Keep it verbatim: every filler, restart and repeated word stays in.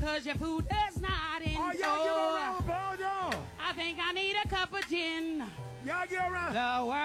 cause your food does not endure. Oh, y'all give a round of applause, y'all. I think I need a cup of gin. Y'all give a round. The